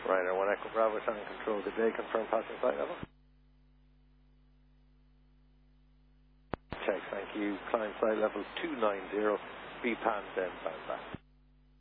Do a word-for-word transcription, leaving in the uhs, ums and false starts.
Ryder one Echo Bravo, Sound Control, good day, confirm passing flight level. Check, thank you, climb flight level two nine zero, V PAN, then bound back.